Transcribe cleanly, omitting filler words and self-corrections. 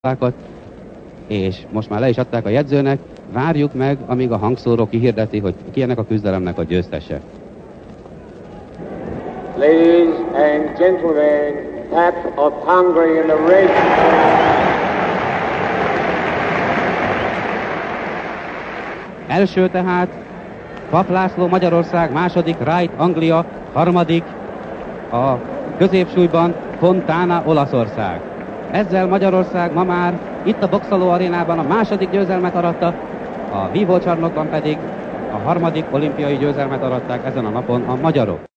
és most már le is adták a jegyzőnek, várjuk meg, amíg a hangszóró kihirdeti, hogy ki ennek a küzdelemnek a győztese. Ladies and gentlemen, Pat of Hungary in the red. Első tehát Pap László Magyarország, második Wright Anglia, harmadik a középsúlyban Fontana Olaszország. Ezzel Magyarország ma már itt a Boxoló arénában a második győzelmet aratta, a vívócsarnokban pedig a harmadik olimpiai győzelmet aratták ezen a napon a magyarok.